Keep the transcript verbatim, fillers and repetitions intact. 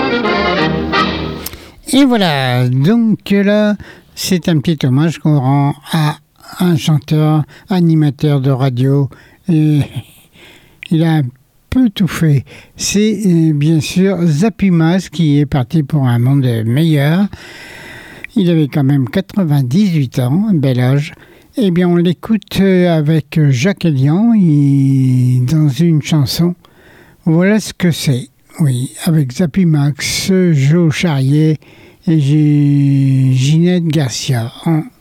Et voilà, donc là, c'est un petit hommage qu'on rend à un chanteur, animateur de radio. Et il a un peu tout fait. C'est euh, bien sûr Zappy Mask qui est parti pour un monde meilleur. Il avait quand même quatre-vingt-dix-huit ans, un bel âge. Eh bien, on l'écoute avec Jacques Elian il, dans une chanson. Voilà ce que c'est. Oui, avec Zappy Mask, Joe Charrier et Ginette Garcia.